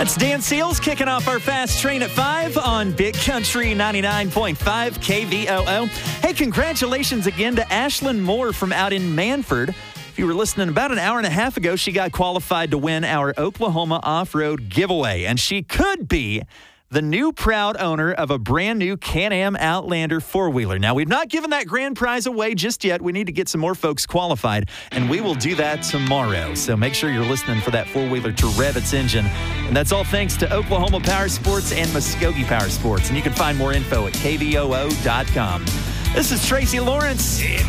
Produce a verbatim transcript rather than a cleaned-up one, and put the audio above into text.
That's Dan Seals kicking off our Fast Train at five on Big Country ninety-nine point five K V O O. Hey, congratulations again to Ashlyn Moore from out in Manford. If you were listening about an hour and a half ago, she got qualified to win our Oklahoma Off-Road giveaway, and she could be the new proud owner of a brand new Can-Am Outlander four-wheeler. Now, we've not given that grand prize away just yet. We need to get some more folks qualified, and we will do that tomorrow. So make sure you're listening for that four-wheeler to rev its engine. And that's all thanks to Oklahoma Power Sports and Muskogee Power Sports. And you can find more info at K V O O dot com. This is Tracy Lawrence.